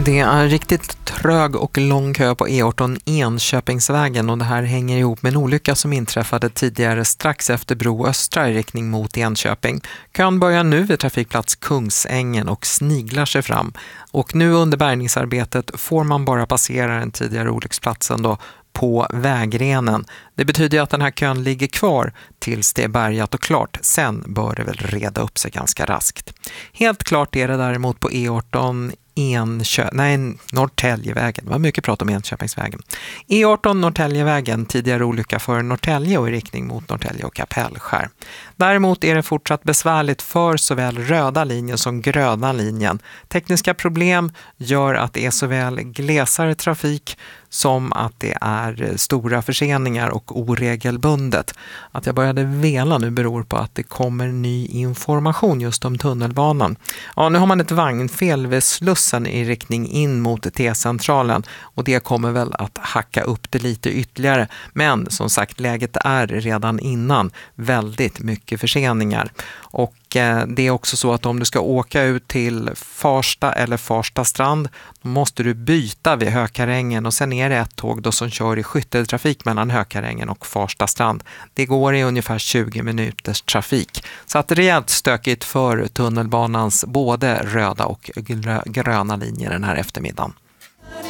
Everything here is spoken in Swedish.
Det är riktigt trög och lång kö på E18 Enköpingsvägen och det här hänger ihop med en olycka som inträffade tidigare strax efter Bro Östra i riktning mot Enköping. Kön börjar nu vid trafikplats Kungsängen och sniglar sig fram. Och nu under bärgningsarbetet får man bara passera den tidigare olycksplatsen då på vägrenen. Det betyder att den här kön ligger kvar tills det är bärgat och klart. Sen bör det väl reda upp sig ganska raskt. Helt klart är det däremot på E18 Norrtäljevägen. Det var mycket prat om Enköpingsvägen. E18 Norrtäljevägen, tidigare olycka för Norrtälje och i riktning mot Norrtälje och Kapellskär. Däremot är det fortsatt besvärligt för såväl röda linjen som gröna linjen. Tekniska problem gör att det är såväl glesare trafik som att det är stora förseningar och oregelbundet. Att jag började vela nu beror på att det kommer ny information just om tunnelbanan. Ja, nu har man ett vagnfel vid Slussen i riktning in mot T-centralen och det kommer väl att hacka upp det lite ytterligare. Men som sagt, läget är redan innan väldigt mycket förseningar. Och det är också så att om du ska åka ut till Farsta eller Farsta strand då måste du byta vid Hökarängen och sen är det ett tåg då som kör i skytteltrafik mellan Hökarängen och Farsta strand. Det går i ungefär 20 minuters trafik. Så att det är rejält stökigt för tunnelbanans både röda och gröna linjer den här eftermiddagen.